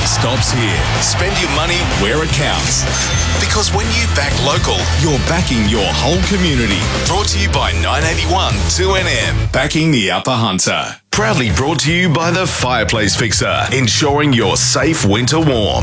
stops here. Spend your money where it counts. Because when you back local, you're backing your whole community. Brought to you by 981 2NM. Backing the Upper Hunter. Proudly brought to you by the Fireplace Fixer, ensuring your safe winter warm.